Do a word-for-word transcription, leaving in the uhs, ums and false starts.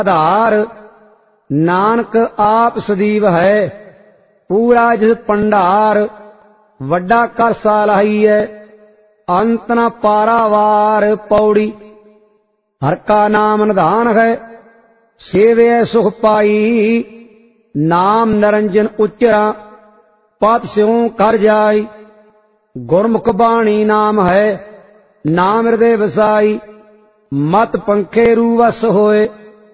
आधार नानक आप सदीव है पूरा जिस भंडार वड्डा कर सालाही है अंत न पारावार पौड़ी हर का नाम निधान है सेवे सुख पाई नाम निरंजन उच्चरा पद स्यों कर जाई गुरमुख बाणी नाम है नाम हृदय वसाई मत पंखे रूवस होए